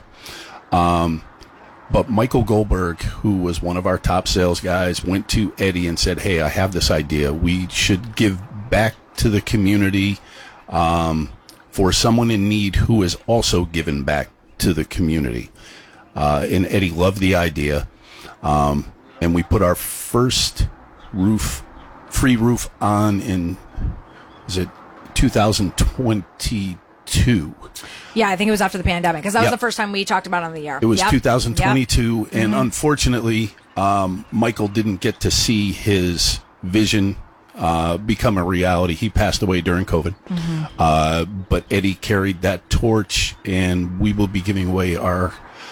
But Michael Goldberg, who was one of our top sales guys, went to Eddie and said, hey, I have this idea. We should give back to the community for someone in need who has also given back to the community. And Eddie loved the idea. And we put our first free roof on in, is it 2022? Yeah, I think it was after the pandemic, because that was the first time we talked about it on the air. It was 2022, and unfortunately, Michael didn't get to see his vision become a reality. He passed away during COVID. But Eddie carried that torch, and we will be giving away our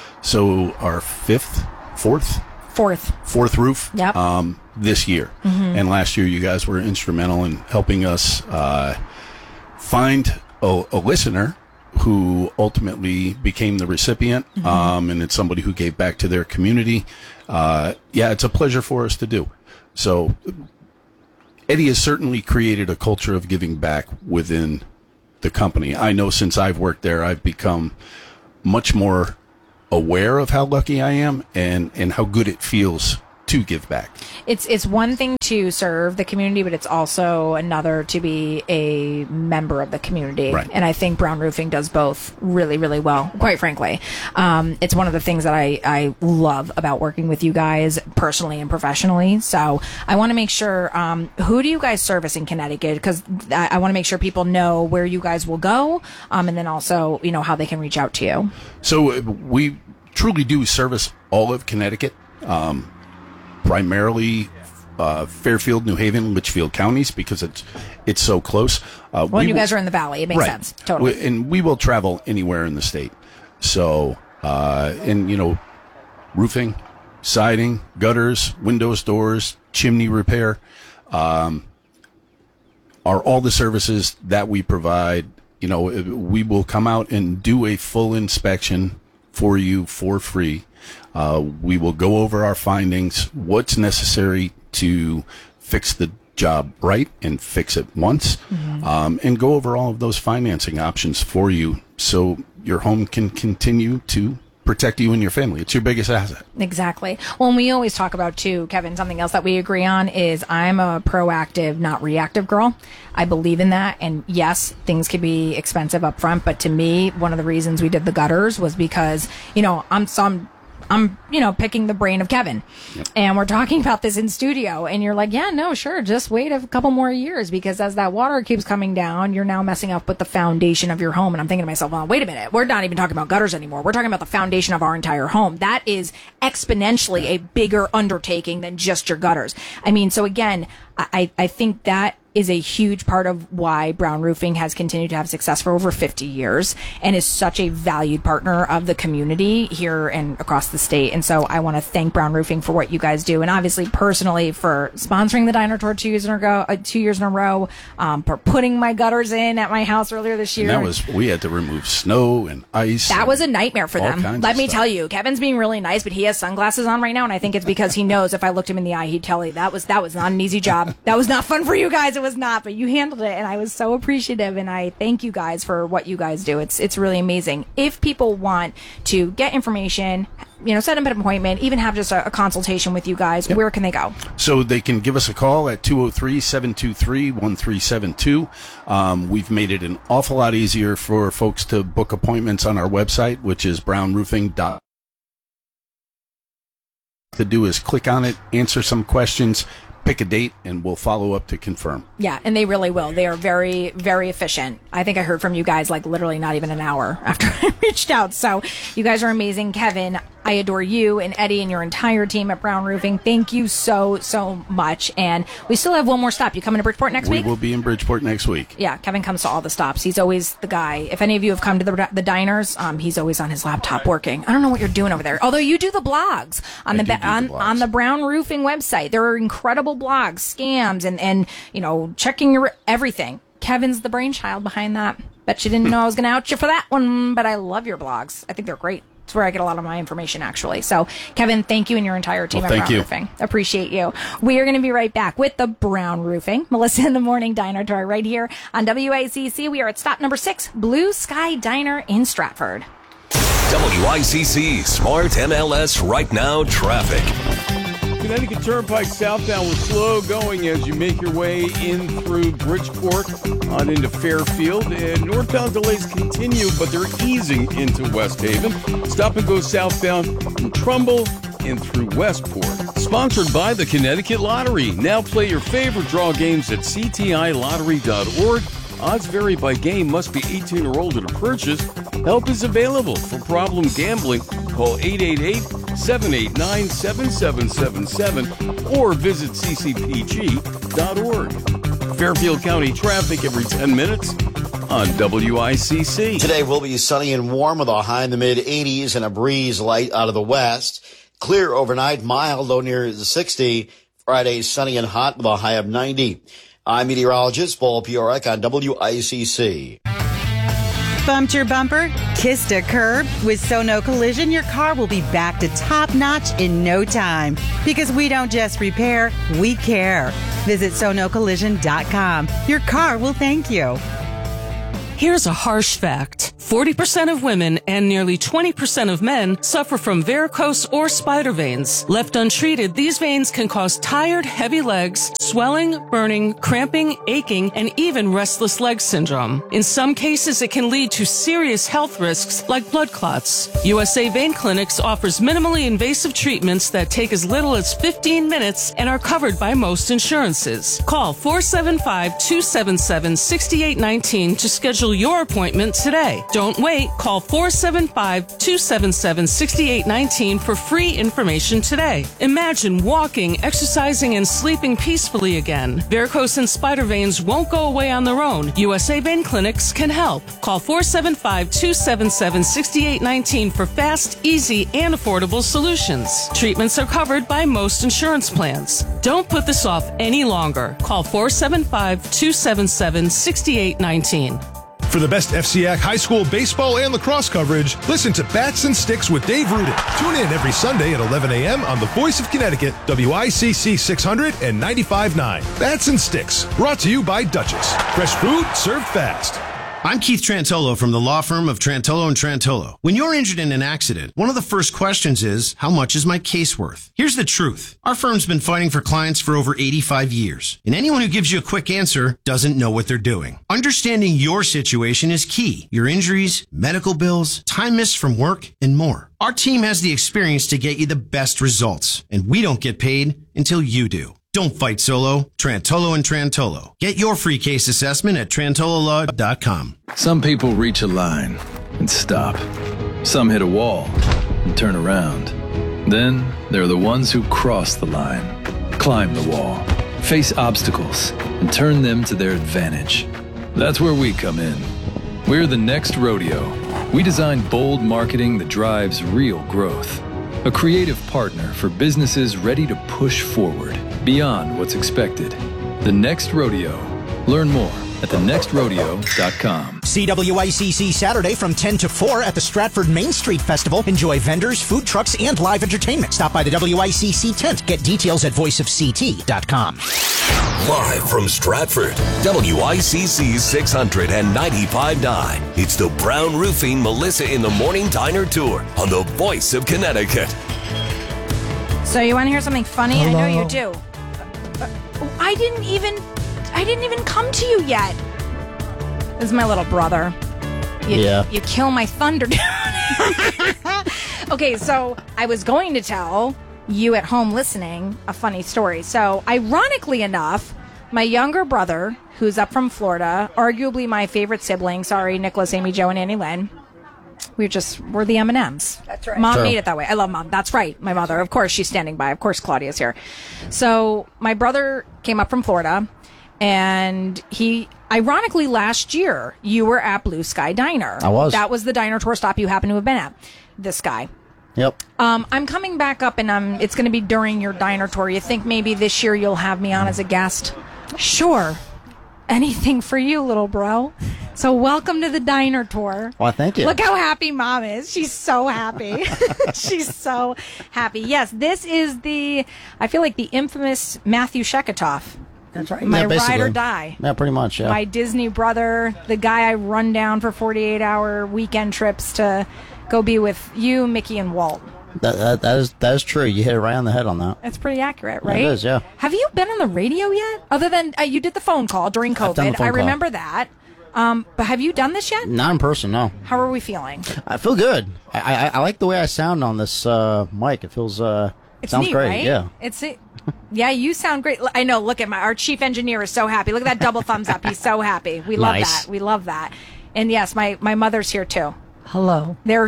fourth roof this year. And last year, you guys were instrumental in helping us find a listener who ultimately became the recipient, and it's somebody who gave back to their community. It's a pleasure for us to do. So Eddie has certainly created a culture of giving back within the company. I know since I've worked there, I've become much more aware of how lucky I am and how good it feels to give back. It's one thing to serve the community, but it's also another to be a member of the community. Right. And I think Brown Roofing does both really, really well, quite frankly. It's one of the things that I love about working with you guys personally and professionally. So I want to make sure, who do you guys service in Connecticut? Because I want to make sure people know where you guys will go, and then also, how they can reach out to you. So we truly do service all of Connecticut. Primarily Fairfield, New Haven, Litchfield counties, because it's so close. You guys are in the valley, it makes sense. Totally. And we will travel anywhere in the state. So, roofing, siding, gutters, windows, doors, chimney repair, are all the services that we provide. We will come out and do a full inspection for you for free. We will go over our findings, what's necessary to fix the job right and fix it once, and go over all of those financing options for you so your home can continue to protect you and your family. It's your biggest asset. Exactly. Well, and we always talk about, too, Kevin, something else that we agree on is I'm a proactive, not reactive girl. I believe in that. And yes, things can be expensive up front. But to me, one of the reasons we did the gutters was because, I'm picking the brain of Kevin. Yep. And we're talking about this in studio. And you're like, yeah, no, sure. Just wait a couple more years, because as that water keeps coming down, you're now messing up with the foundation of your home. And I'm thinking to myself, well, wait a minute. We're not even talking about gutters anymore. We're talking about the foundation of our entire home. That is exponentially a bigger undertaking than just your gutters. I mean, so again, I think that is a huge part of why Brown Roofing has continued to have success for over 50 years and is such a valued partner of the community here and across the state. And so I want to thank Brown Roofing for what you guys do, and obviously personally for sponsoring the Diner Tour 2 years in a row, for putting my gutters in at my house earlier this year. And we had to remove snow and ice. That was a nightmare for them. Let me tell you, Kevin's being really nice, but he has sunglasses on right now, and I think it's because he knows if I looked him in the eye, he'd tell you that was not an easy job. That was not fun for you guys. It was not, but you handled it, and I was so appreciative, and I thank you guys for what you guys do. It's really amazing. If people want to get information, set up an appointment, even have just a consultation with you guys, where can they go? So they can give us a call at 203-723-1372. We've made it an awful lot easier for folks to book appointments on our website, which is brownroofing.com. To do is click on it, answer some questions, pick a date, and we'll follow up to confirm. Yeah, and they really will. They are very, very efficient. I think I heard from you guys literally not even an hour after I reached out. So you guys are amazing. Kevin, I adore you and Eddie and your entire team at Brown Roofing. Thank you so much. And we still have one more stop. You coming to Bridgeport next week? We will be in Bridgeport next week. Yeah, Kevin comes to all the stops. He's always the guy. If any of you have come to the diners, he's always on his laptop working. I don't know what you're doing over there. Although you do the blogs on the Brown Roofing website. There are incredible blogs, scams, and checking your everything. Kevin's the brainchild behind that. Bet you didn't know I was going to out you for that one, but I love your blogs. I think they're great. It's where I get a lot of my information, actually. So, Kevin, thank you and your entire team at Brown Roofing. Appreciate you. We are going to be right back with the Brown Roofing. Melissa in the Morning Diner Tour right here on WICC. We are at stop number 6, Blue Sky Diner in Stratford. WICC Smart MLS Right Now Traffic. Connecticut Turnpike southbound was slow going as you make your way in through Bridgeport on into Fairfield. And northbound delays continue, but they're easing into West Haven. Stop and go southbound from Trumbull and through Westport. Sponsored by the Connecticut Lottery. Now play your favorite draw games at ctilottery.org. Odds vary by game. Must be 18 or older to purchase. Help is available for problem gambling. Call 888-789-7777 or visit ccpg.org. Fairfield County traffic every 10 minutes on WICC. Today will be sunny and warm with a high in the mid-80s and a breeze light out of the west. Clear overnight, mild, low near the 60. Friday, sunny and hot with a high of 90. I'm meteorologist Paul Piorek on WICC. Bumped your bumper? Kissed a curb? With Sono Collision, your car will be back to top notch in no time. Because we don't just repair, we care. Visit sonocollision.com. Your car will thank you. Here's a harsh fact. 40% of women and nearly 20% of men suffer from varicose or spider veins. Left untreated, these veins can cause tired, heavy legs, swelling, burning, cramping, aching, and even restless leg syndrome. In some cases, it can lead to serious health risks like blood clots. USA Vein Clinics offers minimally invasive treatments that take as little as 15 minutes and are covered by most insurances. Call 475-277-6819 to schedule your appointment today. Don't wait. Call 475-277-6819 for free information today. Imagine walking, exercising, and sleeping peacefully again. Varicose and spider veins won't go away on their own. USA Vein Clinics can help. Call 475-277-6819 for fast, easy, and affordable solutions. Treatments are covered by most insurance plans. Don't put this off any longer. Call 475-277-6819. For the best FCAC high school baseball and lacrosse coverage, listen to Bats and Sticks with Dave Rudin. Tune in every Sunday at 11 a.m. on the Voice of Connecticut, WICC 600 and 95.9. Bats and Sticks, brought to you by Duchess. Fresh food served fast. I'm Keith Trantolo from the law firm of Trantolo & Trantolo. When you're injured in an accident, one of the first questions is, how much is my case worth? Here's the truth. Our firm's been fighting for clients for over 85 years, and anyone who gives you a quick answer doesn't know what they're doing. Understanding your situation is key. Your injuries, medical bills, time missed from work, and more. Our team has the experience to get you the best results, and we don't get paid until you do. Don't fight solo. Trantolo & Trantolo. Get your free case assessment at trantololaw.com. Some people reach a line and stop. Some hit a wall and turn around. Then there are the ones who cross the line, climb the wall, face obstacles, and turn them to their advantage. That's where we come in. We're the Next Rodeo. We design bold marketing that drives real growth. A creative partner for businesses ready to push forward beyond what's expected. The Next Rodeo. Learn more at thenextrodeo.com. CWICC Saturday from 10 to 4 at the Stratford Main Street Festival. Enjoy vendors, food trucks, and live entertainment. Stop by the WICC tent. Get details at voiceofct.com. Live from Stratford, WICC 695.9. It's the Brown Roofing Melissa in the Morning Diner Tour on the Voice of Connecticut. So you want to hear something funny? Hello. I know you do. I didn't even come to you yet. This is my little brother. You kill my thunder. Okay, so I was going to tell you at home listening a funny story. So ironically enough, my younger brother, who's up from Florida, arguably my favorite sibling, sorry, Nicholas, Amy, Joe, and Annie Lynn, We're the M&Ms. That's right. Mom True. made it that way. I love Mom. That's right. My mother. Of course, she's standing by. Of course, Claudia's here. So my brother came up from Florida, and ironically, last year, you were at Blue Sky Diner. I was. That was the diner tour stop you happen to have been at. This guy. Yep. I'm coming back up, and it's going to be during your diner tour. You think maybe this year you'll have me on as a guest? Sure. Anything for you, little bro. So welcome to the diner tour. Well, thank you. Look how happy Mom is. She's so happy. She's so happy. Yes, this is I feel like the infamous Matthew Sheketoff. That's right. My basically. ride or die. Yeah, pretty much, yeah. My Disney brother, the guy I run down for 48-hour weekend trips to go be with you, Mickey, and Walt. That is true. You hit it right on the head on that. That's pretty accurate, right? It is, yeah. Have you been on the radio yet? Other than you did the phone call during COVID. I've done the phone I call. remember that. But have you done this yet? Not in person, no. How are we feeling? I feel good. I like the way I sound on this mic. It feels It's sounds neat, great. right? Yeah. Yeah, you sound great. I know. Look at our chief engineer is so happy. Look at that double thumbs up. He's so happy. We love Nice. that. We love that. And yes, my mother's here too. Hello. There.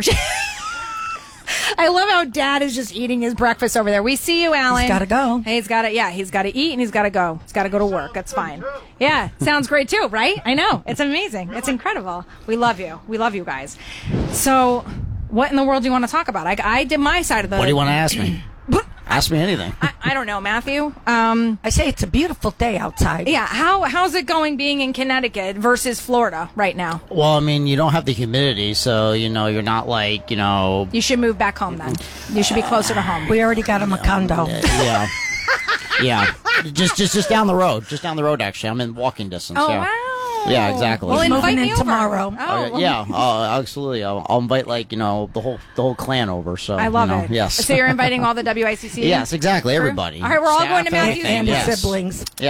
I love how Dad is just eating his breakfast over there. We see you, Alan. He's gotta go. He's got to. Yeah, he's got to eat and he's got to go. He's got to go to work. That's fine. Yeah, sounds great too, right? I know. It's amazing. It's incredible. We love you. We love you guys. So, what in the world do you want to talk about? I did my side of the. What do you want to ask me? Ask me anything. I don't know, Matthew. I say it's a beautiful day outside. Yeah. How's it going being in Connecticut versus Florida right now? Well, I mean, you don't have the humidity, so, you're not like, You should move back home then. You should be closer to home. We already got him a condo. Yeah. Yeah. Just down the road. Just down the road, actually. I'm in walking distance. Oh, yeah. wow. Yeah, exactly. Well, invite me over. tomorrow. Oh, Yeah, absolutely. I'll invite the whole clan over. So I love it. Yes. So you're inviting all the WICC? Yes, exactly. crew? Everybody. All right, we're all going to Staff, Matthew's. everything, yes. siblings. Yeah.